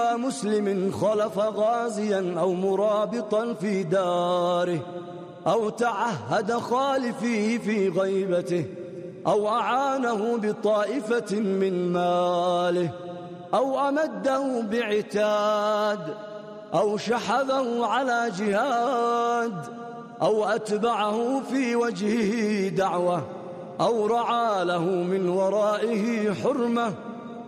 أيما مسلم خلف غازيا أو مرابطا في داره، أو تعهد خالفيه في غيبته، أو أعانه بطائفة من ماله، أو أمده بعتاد، أو شحذه على جهاد، أو أتبعه في وجهه دعوة، أو رعى له من ورائه حرمة،